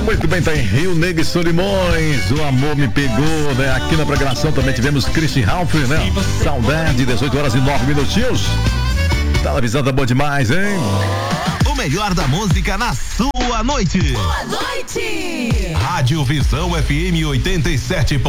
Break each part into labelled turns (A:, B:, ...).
A: Muito bem, tá em Rio Negro e Solimões. O amor me pegou, né? Aqui na programação também tivemos Christian Ralph, né? Saudade, 18 horas e 9 minutinhos. Tá avisando, tá bom demais, hein?
B: O melhor da música na sua noite.
C: Boa noite!
B: Rádio Visão FM 87.9.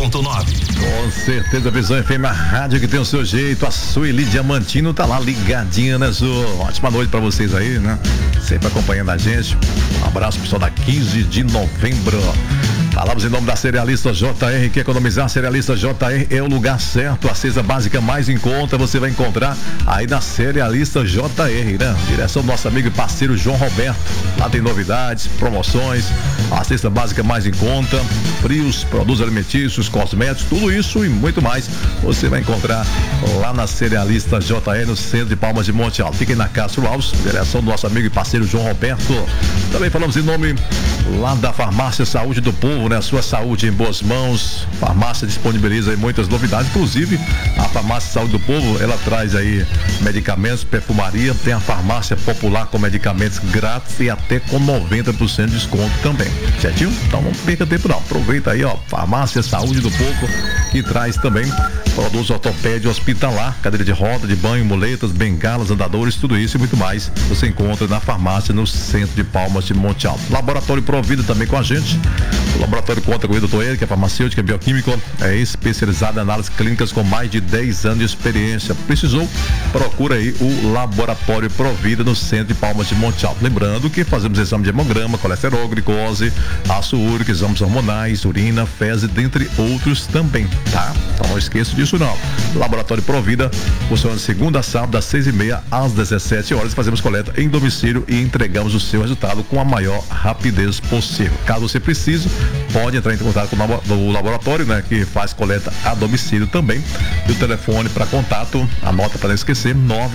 A: Com certeza, Visão FM, a rádio que tem o seu jeito. A Sueli Diamantino tá lá ligadinha, né, Su? Ótima noite pra vocês aí, né? Sempre acompanhando a gente. Um abraço, pessoal, da 15 de novembro. Falamos em nome da Cerealista JR. Quer economizar? Cerealista JR é o lugar certo. A cesta básica mais em conta você vai encontrar aí na Cerealista JR, né? Direção do nosso amigo e parceiro João Roberto. Lá tem novidades, promoções, a cesta básica mais em conta, frios, produtos alimentícios, cosméticos, tudo isso e muito mais você vai encontrar lá na Cerealista JR, no centro de Palmas de Monte Alto. Fiquem na Castro Alves, direção do nosso amigo e parceiro João Roberto. Também falamos em nome lá da Farmácia Saúde do Povo, né? A sua saúde em boas mãos. Farmácia disponibiliza aí muitas novidades, inclusive a Farmácia Saúde do Povo, ela traz aí medicamentos, perfumaria, tem a Farmácia Popular com medicamentos grátis e até com 90% de desconto também, certinho? Então não perca tempo não, aproveita aí, ó, Farmácia Saúde do Povo, que traz também produtos ortopédia hospitalar, cadeira de roda, de banho, muletas, bengalas, andadores, tudo isso e muito mais você encontra na farmácia no centro de Palmas de Monte Alto. Laboratório Provida também com a gente. O laboratório conta com o Dr. Eric, que é farmacêutico, é bioquímico, é especializado em análises clínicas com mais de 10 anos de experiência. Precisou? Procura aí o Laboratório Provida no centro de Palmas de Monte Alto. Lembrando que fazemos exame de hemograma, colesterol, glicose, ácido úrico, exames hormonais, urina, fezes, dentre outros também, tá? Então não esqueça disso não. Laboratório Provida funciona de segunda a sábado, das 6h30 às 17 horas. Fazemos coleta em domicílio e entregamos o seu resultado com a maior rapidez possível. Caso você precise, pode entrar em contato com o laboratório, né, que faz coleta a domicílio também. E o telefone para contato, anota para não esquecer,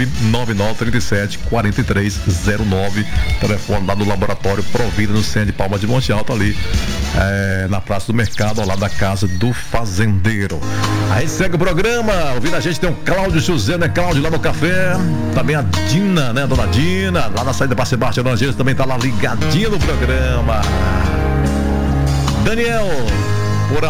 A: 99937-4309. Telefone lá do Laboratório Provida no centro de Palma de Monte Alto, ali na Praça do Mercado, ao lado da Casa do Fazendeiro. Aí segue o programa, ouvindo a gente tem o Cláudio José, né, Cláudio lá no café, também a Dina, né, a dona Dina, lá na saída para Sebastião Angeiros também tá lá ligadinha no programa. Daniel,